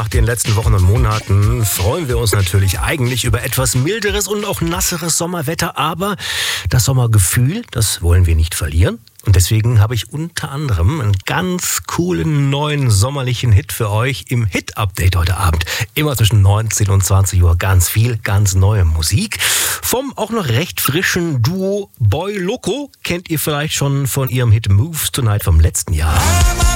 Nach den letzten Wochen und Monaten freuen wir uns natürlich eigentlich über etwas milderes und auch nasseres Sommerwetter, aber das Sommergefühl, das wollen wir nicht verlieren. Und deswegen habe ich unter anderem einen ganz coolen neuen sommerlichen Hit für euch im Hit-Update heute Abend. Immer zwischen 19 und 20 Uhr ganz viel, ganz neue Musik. Vom auch noch recht frischen Duo Boy Loco kennt ihr vielleicht schon von ihrem Hit Moves Tonight vom letzten Jahr.